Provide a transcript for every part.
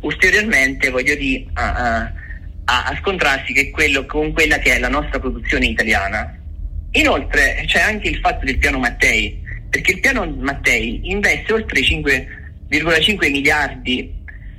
ulteriormente, voglio dire, a scontrarsi con quella che è la nostra produzione italiana. Inoltre c'è anche il fatto del piano Mattei, perché il piano Mattei investe oltre 5,5 miliardi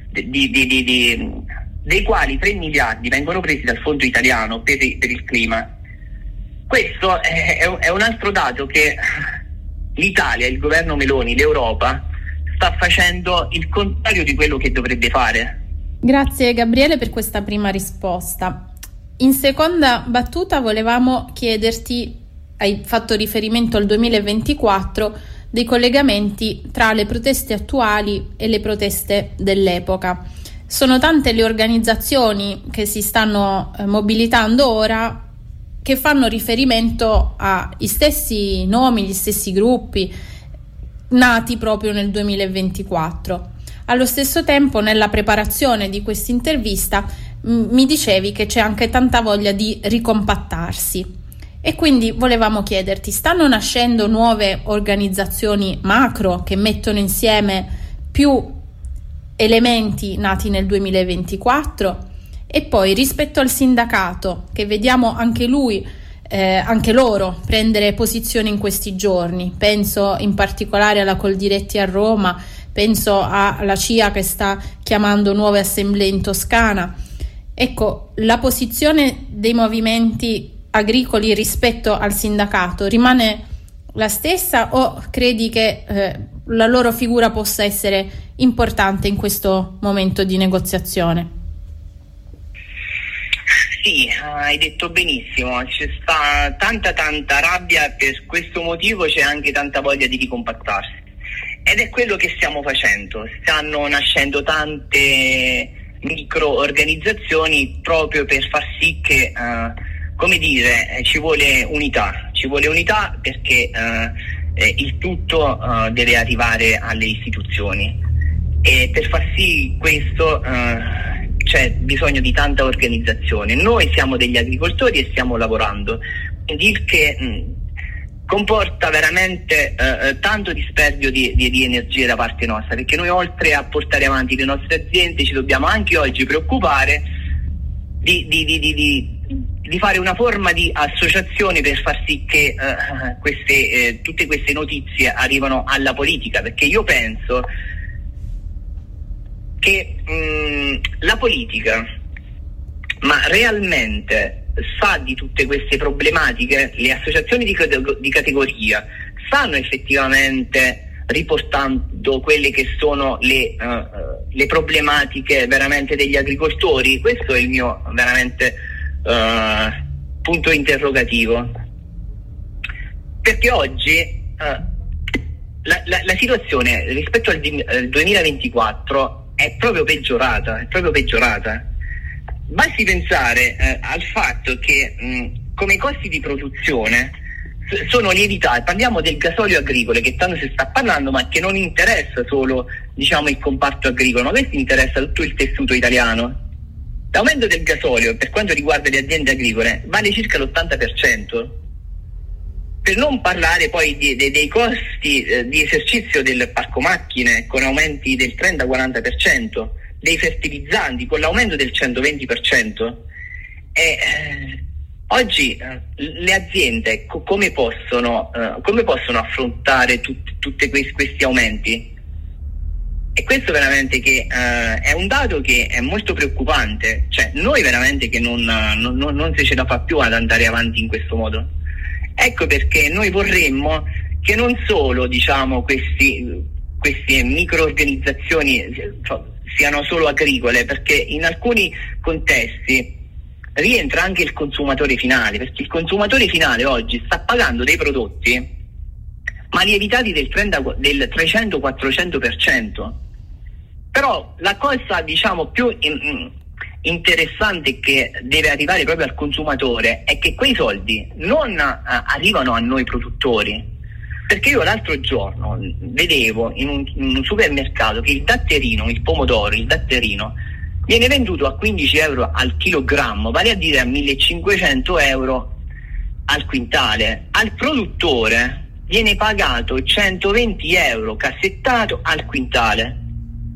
dei quali 3 miliardi vengono presi dal fondo italiano per il clima. Questo è un altro dato che l'Italia, il governo Meloni, l'Europa sta facendo il contrario di quello che dovrebbe fare. Grazie Gabriele per questa prima risposta. In seconda battuta volevamo chiederti, hai fatto riferimento al 2024, dei collegamenti tra le proteste attuali e le proteste dell'epoca. Sono tante le organizzazioni che si stanno mobilitando ora, che fanno riferimento ai stessi nomi, gli stessi gruppi nati proprio nel 2024. Allo stesso tempo, nella preparazione di questa intervista mi dicevi che c'è anche tanta voglia di ricompattarsi. E quindi volevamo chiederti, stanno nascendo nuove organizzazioni macro che mettono insieme più elementi nati nel 2024? E poi rispetto al sindacato, che vediamo anche loro prendere posizione in questi giorni, penso in particolare alla Coldiretti a Roma, penso alla CIA che sta chiamando nuove assemblee in Toscana. Ecco, la posizione dei movimenti agricoli rispetto al sindacato rimane la stessa, o credi che la loro figura possa essere importante in questo momento di negoziazione? Sì, hai detto benissimo, c'è sta tanta rabbia, per questo motivo c'è anche tanta voglia di ricompattarsi, ed è quello che stiamo facendo. Stanno nascendo tante micro organizzazioni proprio per far sì che ci vuole unità perché il tutto deve arrivare alle istituzioni, e per far sì questo c'è bisogno di tanta organizzazione. Noi siamo degli agricoltori e stiamo lavorando, quindi il che comporta veramente tanto dispendio di energie da parte nostra, perché noi, oltre a portare avanti le nostre aziende, ci dobbiamo anche oggi preoccupare di fare una forma di associazione per far sì che tutte queste notizie arrivano alla politica, perché io penso che la politica, ma realmente sa di tutte queste problematiche, le associazioni di categoria stanno effettivamente riportando quelle che sono le problematiche veramente degli agricoltori? Questo è il mio veramente punto interrogativo, perché oggi la situazione rispetto al 2024 è proprio peggiorata. Basti pensare al fatto che come costi di produzione sono lievitati. Parliamo del gasolio agricolo, che tanto si sta parlando, ma che non interessa solo il comparto agricolo, ma questo interessa tutto il tessuto italiano. L'aumento del gasolio per quanto riguarda le aziende agricole vale circa l'80%, per non parlare poi dei costi di esercizio del parco macchine, con aumenti del 30-40%, dei fertilizzanti con l'aumento del 120%. Oggi le aziende come possono affrontare tutti questi aumenti? E questo veramente che è un dato che è molto preoccupante. Cioè, noi veramente che non si ce la fa più ad andare avanti in questo modo. Ecco perché noi vorremmo che non solo queste micro organizzazioni siano solo agricole, perché in alcuni contesti rientra anche il consumatore finale, perché il consumatore finale oggi sta pagando dei prodotti ma lievitati del 300-400%. Però la cosa più interessante che deve arrivare proprio al consumatore è che quei soldi non arrivano a noi produttori, perché io l'altro giorno vedevo in un supermercato che il datterino, il pomodoro, viene venduto a 15 euro al chilogrammo, vale a dire a 1.500 euro al quintale. Al produttore viene pagato 120 euro cassettato al quintale.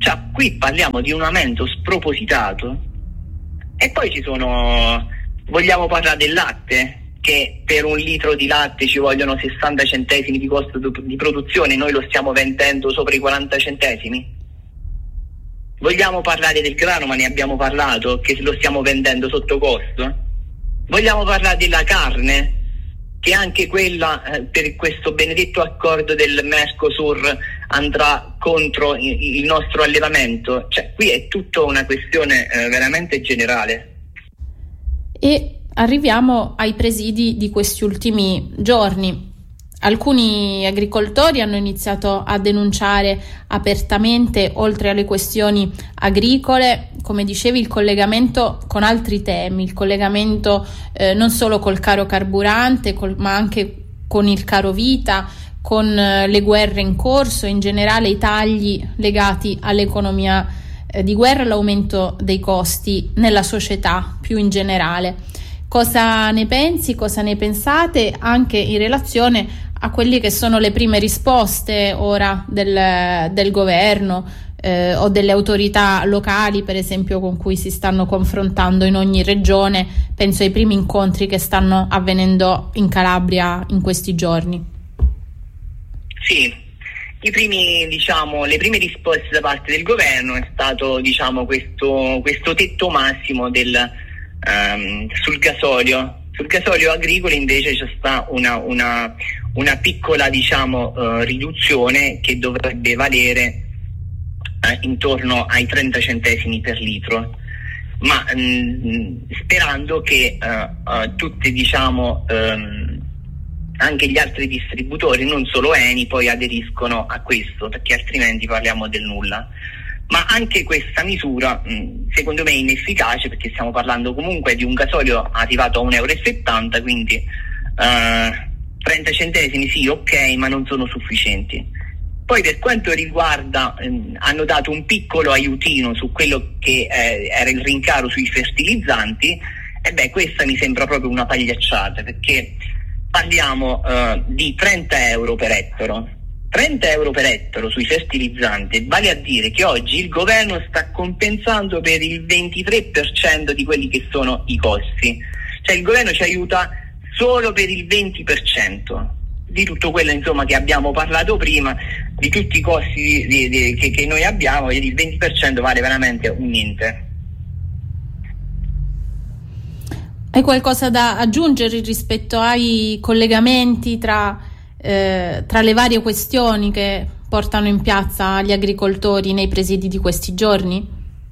Cioè, qui parliamo di un aumento spropositato. E poi vogliamo parlare del latte, che per un litro di latte ci vogliono 60 centesimi di costo di produzione, noi lo stiamo vendendo sopra i 40 centesimi. Vogliamo parlare del grano, ma ne abbiamo parlato, che lo stiamo vendendo sotto costo. Vogliamo parlare della carne, che anche quella per questo benedetto accordo del Mercosur andrà contro il nostro allevamento. Cioè, qui è tutta una questione veramente generale. E arriviamo ai presidi di questi ultimi giorni. Alcuni agricoltori hanno iniziato a denunciare apertamente, oltre alle questioni agricole, come dicevi, il collegamento con altri temi, il collegamento non solo col caro carburante, ma anche con il caro vita, con le guerre in corso, in generale i tagli legati all'economia di guerra e l'aumento dei costi nella società più in generale. Cosa ne pensi, cosa ne pensate anche in relazione a quelle che sono le prime risposte ora del governo o delle autorità locali, per esempio, con cui si stanno confrontando in ogni regione? Penso ai primi incontri che stanno avvenendo in Calabria in questi giorni. Sì, le prime risposte da parte del governo è stato questo tetto massimo sul gasolio. Sul gasolio agricolo invece c'è sta una piccola riduzione che dovrebbe valere intorno ai 30 centesimi per litro, ma sperando che tutti anche gli altri distributori, non solo Eni, poi aderiscono a questo, perché altrimenti parliamo del nulla. Ma anche questa misura secondo me è inefficace, perché stiamo parlando comunque di un gasolio arrivato a 1,70 €, quindi 30 centesimi sì, ok, ma non sono sufficienti. Poi per quanto riguarda, hanno dato un piccolo aiutino su quello che era il rincaro sui fertilizzanti, e questa mi sembra proprio una pagliacciata, perché parliamo di 30 euro per ettaro. 30 euro per ettaro sui fertilizzanti vale a dire che oggi il governo sta compensando per il 23% di quelli che sono i costi. Cioè il governo ci aiuta solo per il 20% di tutto quello che abbiamo parlato prima, di tutti i costi che noi abbiamo, e il 20% vale veramente un niente. Hai qualcosa da aggiungere rispetto ai collegamenti tra le varie questioni che portano in piazza gli agricoltori nei presidi di questi giorni?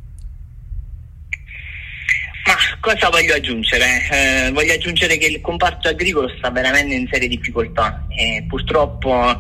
Ma cosa voglio aggiungere? Voglio aggiungere che il comparto agricolo sta veramente in serie difficoltà e purtroppo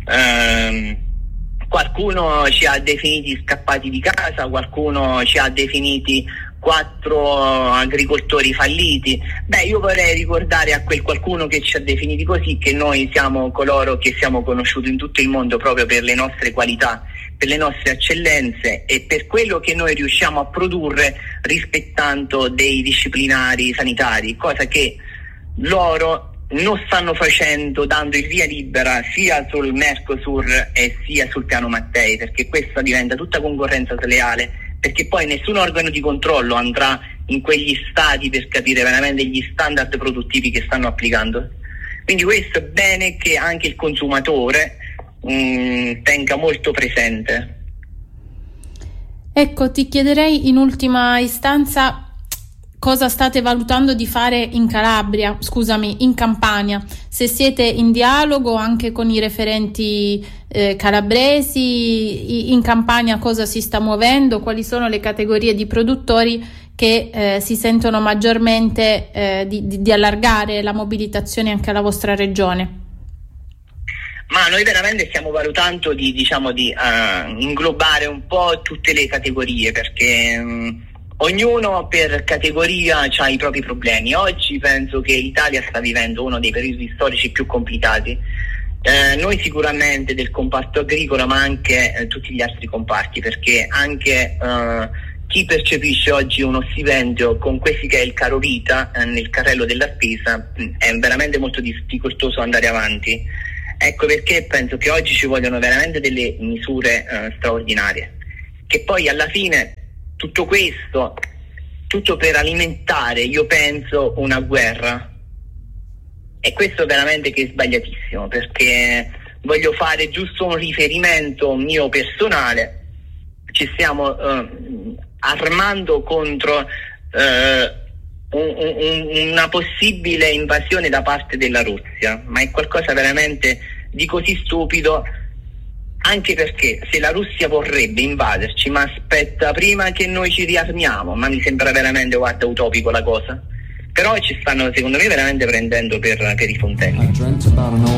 qualcuno ci ha definiti scappati di casa, qualcuno ci ha definiti 4 agricoltori falliti. Io vorrei ricordare a quel qualcuno che ci ha definiti così che noi siamo coloro che siamo conosciuti in tutto il mondo proprio per le nostre qualità, per le nostre eccellenze e per quello che noi riusciamo a produrre rispettando dei disciplinari sanitari, cosa che loro non stanno facendo, dando il via libera sia sul Mercosur e sia sul piano Mattei, perché questa diventa tutta concorrenza sleale, perché poi nessun organo di controllo andrà in quegli stati per capire veramente gli standard produttivi che stanno applicando. Quindi questo è bene che anche il consumatore tenga molto presente. Ecco, ti chiederei in ultima istanza cosa state valutando di fare in Campania, se siete in dialogo anche con i referenti calabresi, in Campania cosa si sta muovendo, quali sono le categorie di produttori che si sentono maggiormente di allargare la mobilitazione anche alla vostra regione. Ma noi veramente stiamo valutando di inglobare un po' tutte le categorie, perché ognuno per categoria ha i propri problemi. Oggi penso che l'Italia sta vivendo uno dei periodi storici più complicati. Noi sicuramente del comparto agricolo, ma anche tutti gli altri comparti, perché anche chi percepisce oggi uno stipendio con questo che è il caro vita nel carrello della spesa è veramente molto difficoltoso andare avanti. Ecco perché penso che oggi ci vogliono veramente delle misure straordinarie. che poi alla fine tutto questo, tutto per alimentare, io penso, una guerra. E questo veramente che è sbagliatissimo, perché voglio fare giusto un riferimento mio personale. Ci stiamo armando contro una possibile invasione da parte della Russia, ma è qualcosa veramente di così stupido, anche perché se la Russia vorrebbe invaderci, ma aspetta prima che noi ci riarmiamo, ma mi sembra veramente, guarda, utopico la cosa. Però ci stanno, secondo me, veramente prendendo per i fondelli.